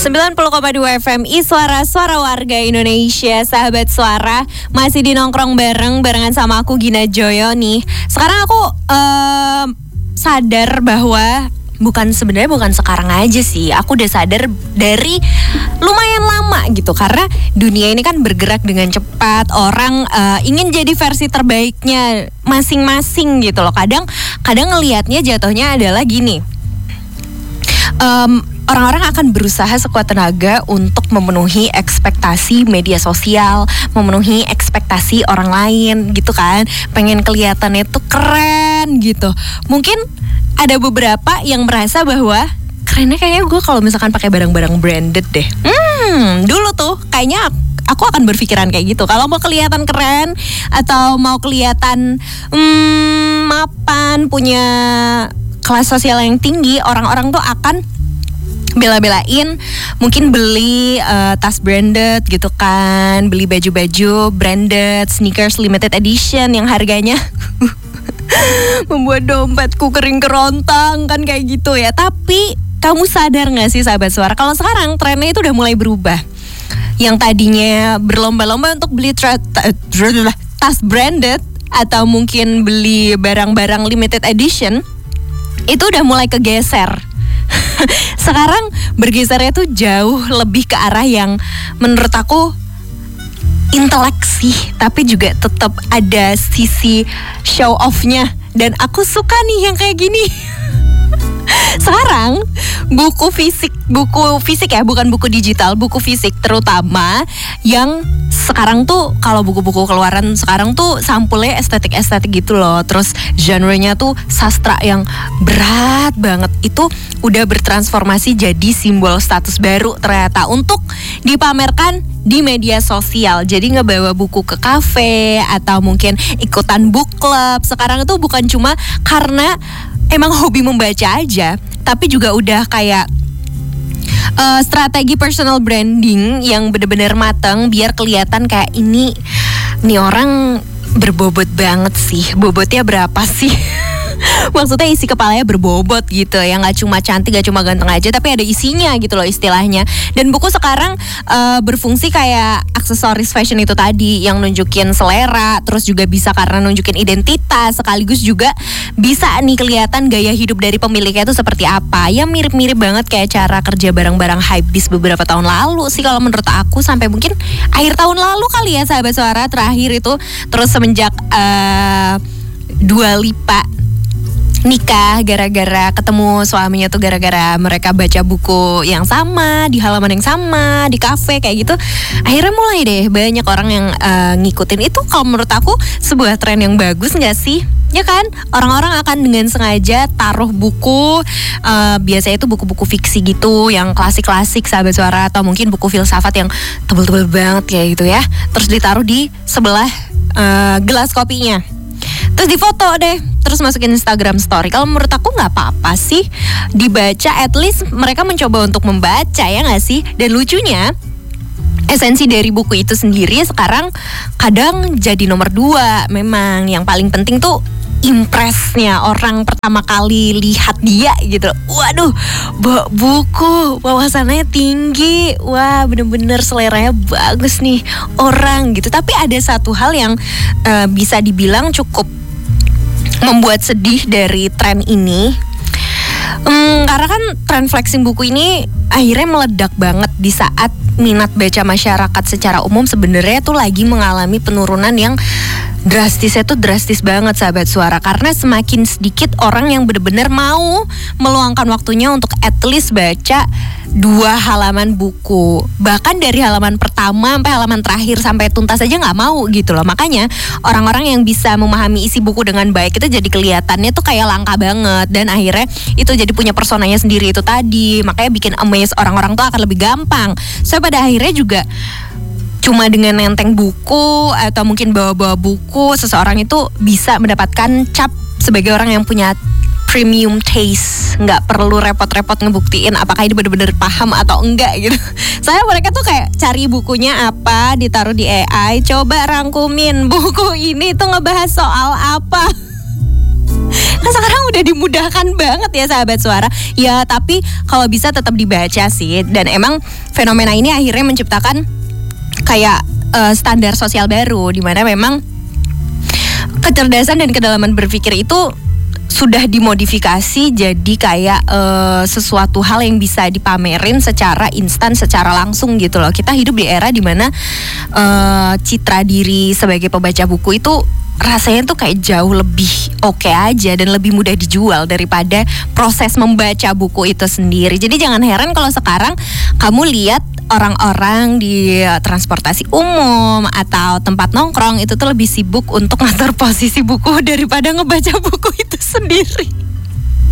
90,2 FM Suara Warga Indonesia. Sahabat Suara, masih di nongkrong barengan sama aku Gina Joyo nih. Sekarang aku sadar bahwa sebenarnya bukan sekarang aja sih. Aku udah sadar dari lumayan lama gitu. Karena dunia ini kan bergerak dengan cepat. Orang ingin jadi versi terbaiknya masing-masing gitu loh. Kadang ngelihatnya jatuhnya adalah gini. Orang-orang akan berusaha sekuat tenaga untuk memenuhi ekspektasi media sosial, memenuhi ekspektasi orang lain gitu kan. Pengen kelihatannya tuh keren gitu. Mungkin ada beberapa yang merasa bahwa kerennya kayaknya gue kalau misalkan pakai barang-barang branded deh. Dulu tuh kayaknya aku akan berpikiran kayak gitu. Kalau mau kelihatan keren atau mau kelihatan mapan, punya kelas sosial yang tinggi, orang-orang tuh akan bela-belain mungkin beli tas branded gitu kan, beli baju-baju branded, sneakers limited edition yang harganya membuat dompetku kering kerontang kan kayak gitu ya. Tapi kamu sadar gak sih sahabat Suara, kalau sekarang trennya itu udah mulai berubah. Yang tadinya berlomba-lomba untuk beli tas branded atau mungkin beli barang-barang limited edition, itu udah mulai kegeser. Sekarang bergesernya tuh jauh lebih ke arah yang menurut aku intelek sih, tapi juga tetap ada sisi show off-nya. Dan aku suka nih yang kayak gini. Sekarang buku fisik ya, bukan buku digital, buku fisik terutama yang sekarang tuh kalau buku-buku keluaran sekarang tuh sampulnya estetik gitu loh. Terus genre-nya tuh sastra yang berat banget. Itu udah bertransformasi jadi simbol status baru ternyata untuk dipamerkan di media sosial. Jadi ngebawa buku ke kafe atau mungkin ikutan book club. Sekarang itu bukan cuma karena emang hobi membaca aja, tapi juga udah kayak strategi personal branding yang bener-bener mateng biar kelihatan kayak ini orang berbobot banget sih. Bobotnya berapa sih? Maksudnya isi kepalanya berbobot gitu ya, nggak cuma cantik, nggak cuma ganteng aja, tapi ada isinya gitu loh istilahnya. Dan buku sekarang berfungsi kayak aksesoris fashion itu tadi, yang nunjukin selera, terus juga bisa karena nunjukin identitas, sekaligus juga bisa nih kelihatan gaya hidup dari pemiliknya itu seperti apa. Ya mirip-mirip banget kayak cara kerja barang-barang hypebeast beberapa tahun lalu sih kalau menurut aku, sampai mungkin akhir tahun lalu kali ya sahabat Suara terakhir itu. Terus semenjak Dua Lipa nikah gara-gara ketemu suaminya tuh gara-gara mereka baca buku yang sama di halaman yang sama di kafe kayak gitu, akhirnya mulai deh banyak orang yang ngikutin. Itu kalau menurut aku sebuah tren yang bagus nggak sih? Ya kan, orang-orang akan dengan sengaja taruh buku, biasanya itu buku-buku fiksi gitu yang klasik-klasik sahabat Suara, atau mungkin buku filsafat yang tebel-tebel banget kayak gitu ya, terus ditaruh di sebelah gelas kopinya. Terus difoto deh, terus masukin Instagram story. Kalau menurut aku gak apa-apa sih dibaca, at least mereka mencoba untuk membaca ya gak sih. Dan lucunya esensi dari buku itu sendiri sekarang kadang jadi nomor 2. Memang yang paling penting tuh impresnya orang pertama kali lihat dia gitu. Waduh, buku wawasannya tinggi, wah bener-bener seleranya bagus nih orang gitu. Tapi ada satu hal yang bisa dibilang cukup membuat sedih dari tren ini. Karena kan tren flexing buku ini akhirnya meledak banget di saat minat baca masyarakat secara umum sebenarnya tuh lagi mengalami penurunan yang drastisnya tuh drastis banget sahabat Suara. Karena semakin sedikit orang yang benar-benar mau meluangkan waktunya untuk at least baca 2 halaman buku. Bahkan dari halaman pertama sampai halaman terakhir sampai tuntas aja gak mau gitu loh. Makanya orang-orang yang bisa memahami isi buku dengan baik itu jadi kelihatannya tuh kayak langka banget. Dan akhirnya itu jadi punya personanya sendiri itu tadi. Makanya bikin amaze orang-orang tuh akan lebih gampang. So pada akhirnya juga cuma dengan nenteng buku atau mungkin bawa-bawa buku, seseorang itu bisa mendapatkan cap sebagai orang yang punya premium taste. Nggak perlu repot-repot ngebuktiin apakah ini benar-benar paham atau enggak gitu. Saya mereka tuh kayak cari bukunya apa, ditaruh di AI, coba rangkumin buku ini tuh ngebahas soal apa. Kan sekarang udah dimudahkan banget ya sahabat suara. Ya tapi kalau bisa tetap dibaca sih. Dan emang fenomena ini akhirnya menciptakan kayak standar sosial baru, di mana memang kecerdasan dan kedalaman berpikir itu sudah dimodifikasi jadi kayak sesuatu hal yang bisa dipamerin secara instan, secara langsung gitu loh. Kita hidup di era dimana citra diri sebagai pembaca buku itu rasanya tuh kayak jauh lebih oke aja dan lebih mudah dijual daripada proses membaca buku itu sendiri. Jadi jangan heran kalau sekarang kamu lihat orang-orang di transportasi umum atau tempat nongkrong itu tuh lebih sibuk untuk ngatur posisi buku daripada ngebaca buku itu sendiri.